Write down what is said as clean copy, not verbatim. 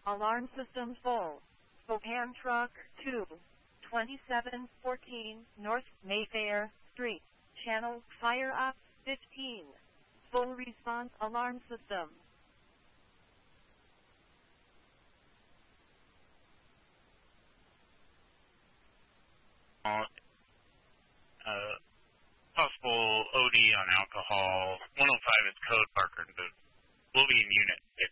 Alarm system full. Spokane Truck 2, 2714 North Mayfair Street. Channel Fire Up 15. Full response alarm system. Possible OD on alcohol. 105 is code Parker. We'll be in unit